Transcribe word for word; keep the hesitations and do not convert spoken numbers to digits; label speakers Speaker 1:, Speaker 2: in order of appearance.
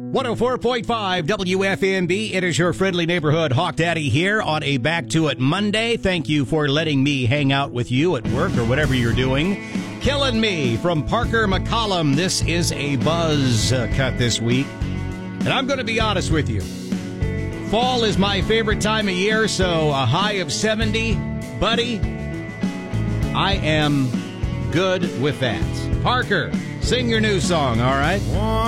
Speaker 1: one oh four point five W F M B. It is your friendly neighborhood Hawk Daddy here on a Back to It Monday. Thank you for letting me hang out with you at work or whatever you're doing. Killing Me from Parker McCollum. This is a buzz uh, cut this week. And I'm going to be honest with you. Fall is my favorite time of year, so a high of seventy, buddy, I am good with that. Parker, sing your new song, all right?